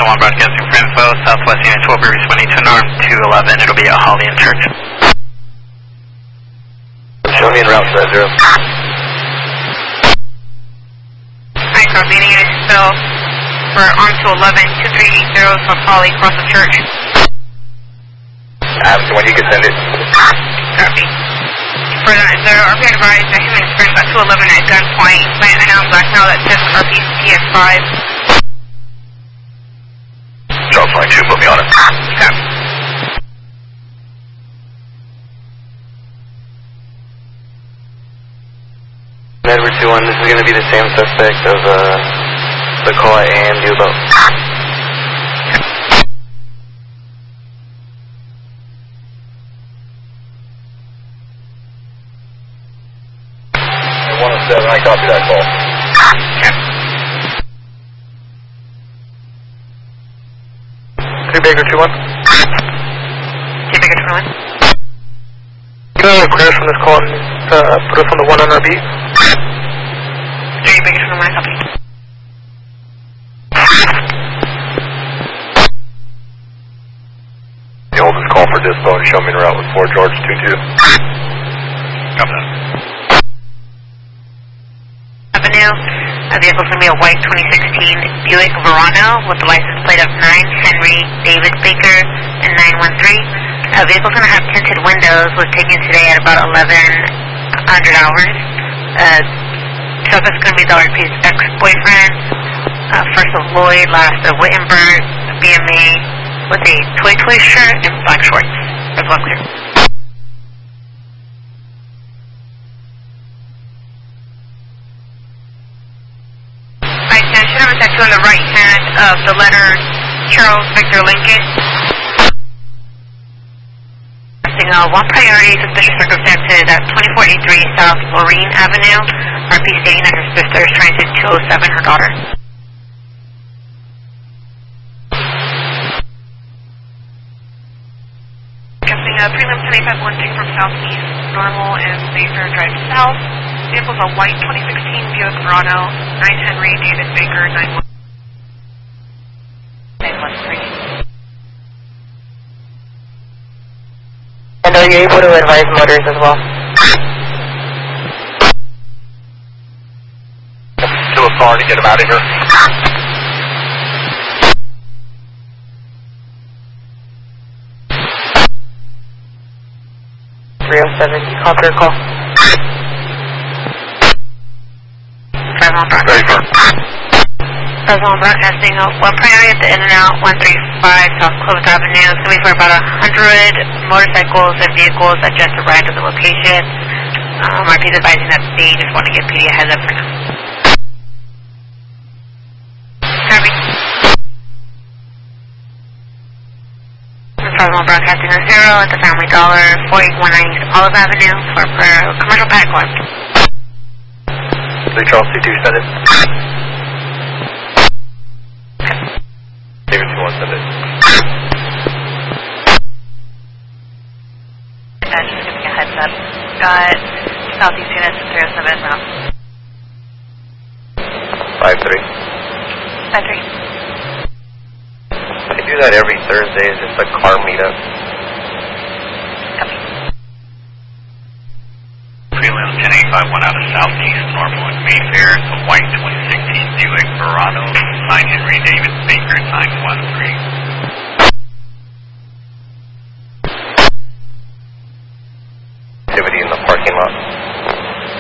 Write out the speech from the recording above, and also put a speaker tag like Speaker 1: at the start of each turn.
Speaker 1: 1 broadcasting for info. Southwest units will be responding to norm 211. It'll be at Holly and Church.
Speaker 2: Show me en route 0.
Speaker 3: Hi, Cross meeting units still for on to 11 2380 from Holly across the church.
Speaker 2: When you can send it.
Speaker 3: Copy. For the RP advised that him and friends got to 11 at gunpoint. Plant announced black now that says RPCS 5.
Speaker 2: Charles Line 2, put me on it.
Speaker 3: Copy.
Speaker 2: Edward 2-1, this is going to be the same suspect of the call at AMU about. I copy that call. Okay. 3 Baker 2-1.
Speaker 3: 3 Baker 2-1.
Speaker 2: Can I have a clear from this call and put us on the 1 on RB?
Speaker 3: 3 Baker 2-1, copy.
Speaker 2: The oldest call for dispo and show me en route with 4 George 22.
Speaker 1: Copy that.
Speaker 3: Avenue. A vehicle's going to be a white 2016 Buick Verano with the license plate of 9 Henry David Baker and 913. A vehicle's going to have tinted windows. Was taken today at about 1100 hours. Suspect's going to be the RP's ex-boyfriend. First of Lloyd, last of Wittenberg, BMA with a toy shirt and black shorts. That's well clear. On the right hand of the letter Charles Victor Lincoln. One priority suspicious circumstances at 2483 South Lorraine Avenue. RP stating that her sister is trying to 207 her daughter. Guessing a prelim 1085 from southeast, normal and Baker drive south. Vehicle's a white 2016 Buick Verano, 9 Henry David Baker, 913.
Speaker 4: And are you able to advise motorists as well?
Speaker 2: To a car to get him out of here.
Speaker 4: You copy your call.
Speaker 3: President broadcasting one priority at the In-N-Out 135 South Clovis Avenue. It's going to be for about 100 motorcycles and vehicles that just arrived at the location. RP's advising that they just want to give PD a heads up for now. Copy. President broadcasting a 0 at the Family Dollar 4819 East Olive Avenue for commercial pack one.
Speaker 2: 3 Charles C2, send it. David 2-1, send it.
Speaker 3: Just giving a heads up. Got Southeast units 307 route.
Speaker 2: 5-3.
Speaker 3: 5-3.
Speaker 2: I do that every Thursday. It's just a car meetup.
Speaker 3: Copy.
Speaker 1: Prelim 1085 out of Southeast, normal and Mayfair. It's a white 2016 Buick Verano, 9 Henry David Baker, 913.
Speaker 2: Activity in the parking lot.